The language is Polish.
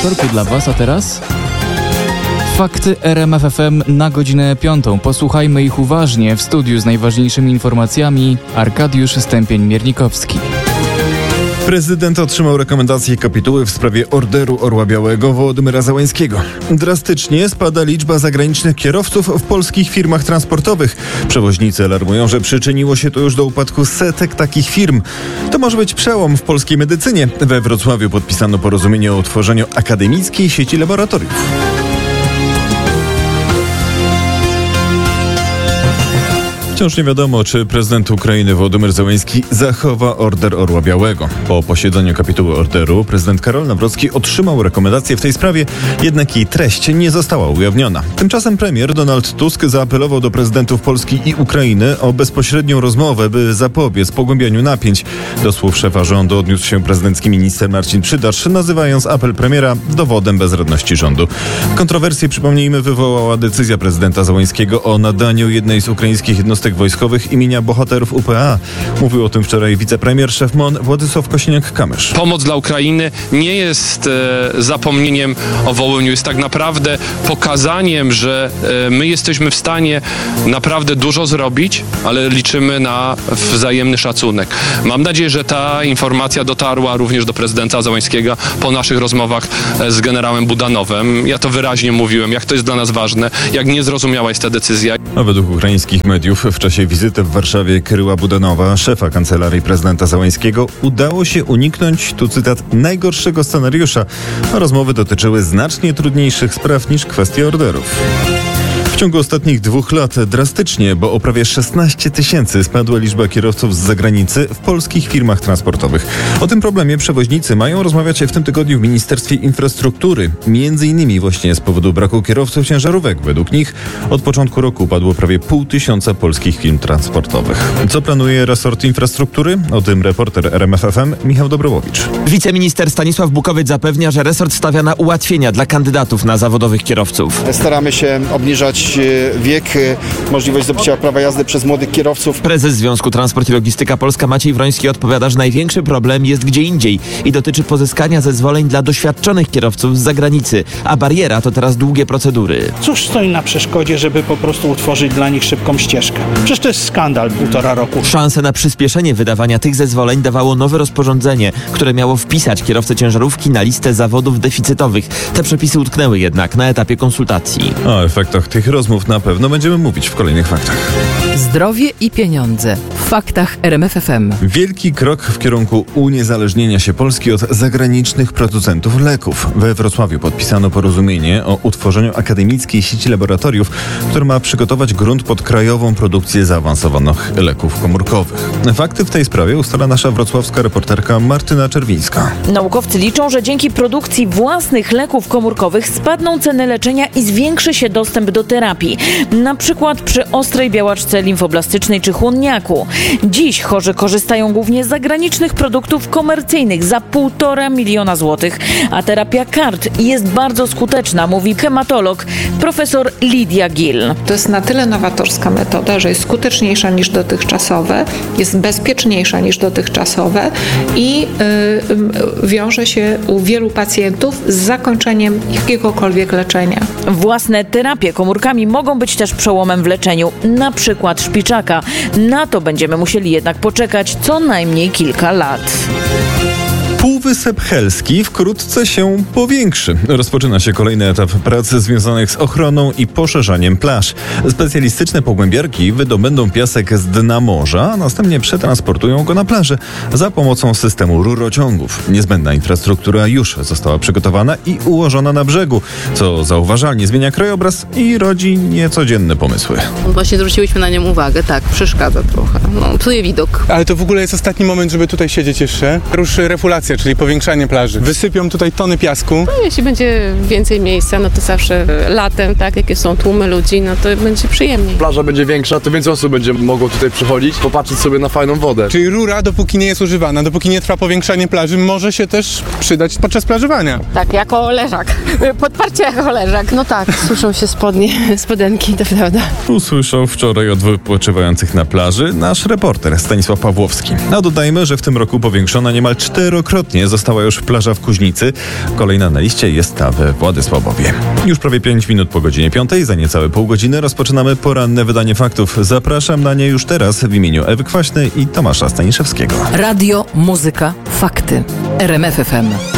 wtorku dla Was, a teraz fakty RMF FM na godzinę 5. Posłuchajmy ich uważnie. W studiu z najważniejszymi informacjami Arkadiusz Stępień-Miernikowski. Prezydent otrzymał rekomendacje kapituły w sprawie orderu Orła Białego Wołodymyra Zełańskiego. Drastycznie spada liczba zagranicznych kierowców w polskich firmach transportowych. Przewoźnicy alarmują, że przyczyniło się to już do upadku setek takich firm. To może być przełom w polskiej medycynie. We Wrocławiu podpisano porozumienie o utworzeniu akademickiej sieci laboratoriów. Wciąż nie wiadomo, czy prezydent Ukrainy Wołodymyr Zełański zachowa order Orła Białego. Po posiedzeniu kapituły orderu prezydent Karol Nawrocki otrzymał rekomendację w tej sprawie, jednak jej treść nie została ujawniona. Tymczasem premier Donald Tusk zaapelował do prezydentów Polski i Ukrainy o bezpośrednią rozmowę, by zapobiec pogłębianiu napięć. Do słów szefa rządu odniósł się prezydencki minister Marcin Przydacz, nazywając apel premiera dowodem bezradności rządu. Kontrowersje, przypomnijmy, wywołała decyzja prezydenta Zełańskiego o nadaniu jednej z ukraińskich jednostek wojskowych imienia bohaterów UPA. Mówił o tym wczoraj wicepremier, szef MON Władysław Kosiniak-Kamysz. Pomoc dla Ukrainy nie jest zapomnieniem o Wołyniu, jest tak naprawdę pokazaniem, że my jesteśmy w stanie naprawdę dużo zrobić, ale liczymy na wzajemny szacunek. Mam nadzieję, że ta informacja dotarła również do prezydenta Zełańskiego po naszych rozmowach z generałem Budanowem. Ja to wyraźnie mówiłem, jak to jest dla nas ważne, jak niezrozumiała jest ta decyzja. A według ukraińskich mediów w czasie wizyty w Warszawie Kyryła Budanowa, szefa kancelarii prezydenta Zełańskiego, udało się uniknąć, tu cytat, najgorszego scenariusza. A rozmowy dotyczyły znacznie trudniejszych spraw niż kwestia orderów. W ciągu ostatnich 2 lat drastycznie, bo o prawie 16 000 spadła liczba kierowców z zagranicy w polskich firmach transportowych. O tym problemie przewoźnicy mają rozmawiać w tym tygodniu w Ministerstwie Infrastruktury. Między innymi właśnie z powodu braku kierowców ciężarówek. Według nich od początku roku padło prawie 500 polskich firm transportowych. Co planuje resort infrastruktury? O tym reporter RMF FM Michał Dobrowowicz. Wiceminister Stanisław Bukowiec zapewnia, że resort stawia na ułatwienia dla kandydatów na zawodowych kierowców. Staramy się obniżać wiek, możliwość zdobycia prawa jazdy przez młodych kierowców. Prezes Związku Transport i Logistyka Polska Maciej Wroński odpowiada, że największy problem jest gdzie indziej i dotyczy pozyskania zezwoleń dla doświadczonych kierowców z zagranicy, a bariera to teraz długie procedury. Cóż stoi na przeszkodzie, żeby po prostu utworzyć dla nich szybką ścieżkę? Przecież to jest skandal 1,5 roku. Szansę na przyspieszenie wydawania tych zezwoleń dawało nowe rozporządzenie, które miało wpisać kierowcę ciężarówki na listę zawodów deficytowych. Te przepisy utknęły jednak na etapie konsultacji. O efektach tych rozmów na pewno będziemy mówić w kolejnych faktach. Zdrowie i pieniądze. W faktach RMF FM. Wielki krok w kierunku uniezależnienia się Polski od zagranicznych producentów leków. We Wrocławiu podpisano porozumienie o utworzeniu akademickiej sieci laboratoriów, która ma przygotować grunt pod krajową produkcję zaawansowanych leków komórkowych. Fakty w tej sprawie ustala nasza wrocławska reporterka Martyna Czerwińska. Naukowcy liczą, że dzięki produkcji własnych leków komórkowych spadną ceny leczenia i zwiększy się dostęp do terapii. Na przykład przy ostrej białaczce limfoblastycznej czy chłonniaku. Dziś chorzy korzystają głównie z zagranicznych produktów komercyjnych za 1,5 miliona złotych, a terapia CAR-T jest bardzo skuteczna, mówi hematolog profesor Lidia Gill. To jest na tyle nowatorska metoda, że jest skuteczniejsza niż dotychczasowe, jest bezpieczniejsza niż dotychczasowe i wiąże się u wielu pacjentów z zakończeniem jakiegokolwiek leczenia. Własne terapie komórkami mogą być też przełomem w leczeniu, na przykład szpiczaka. Na to będziemy musieli jednak poczekać co najmniej kilka lat. Półwysep Helski wkrótce się powiększy. Rozpoczyna się kolejny etap prac związanych z ochroną i poszerzaniem plaż. Specjalistyczne pogłębiarki wydobędą piasek z dna morza, a następnie przetransportują go na plażę za pomocą systemu rurociągów. Niezbędna infrastruktura już została przygotowana i ułożona na brzegu, co zauważalnie zmienia krajobraz i rodzi niecodzienne pomysły. Właśnie zwróciłyśmy na nią uwagę, tak, przeszkadza trochę, psuje widok. Ale to w ogóle jest ostatni moment, żeby tutaj siedzieć jeszcze. Ruszy refulacja, czyli powiększanie plaży. Wysypią tutaj tony piasku. Jeśli będzie więcej miejsca, to zawsze latem, tak, jakie są tłumy ludzi, to będzie przyjemniej. Plaża będzie większa, to więcej osób będzie mogło tutaj przychodzić, popatrzeć sobie na fajną wodę. Czyli rura, dopóki nie jest używana, dopóki nie trwa powiększanie plaży, może się też przydać podczas plażowania. Tak, jako leżak. Podparcie jako leżak. No tak, suszą się spodenki, to prawda. Usłyszał wczoraj od wypoczywających na plaży nasz reporter Stanisław Pawłowski. A dodajmy, że w tym roku powiększono niemal 4-krotnie sezonie została już plaża w Kuźnicy. Kolejna na liście jest ta we Władysławowie. Już prawie 5 minut po godzinie 5. Za niecałe pół godziny rozpoczynamy poranne wydanie faktów. Zapraszam na nie już teraz w imieniu Ewy Kwaśnej i Tomasza Staniszewskiego. Radio, muzyka, fakty. RMF FM.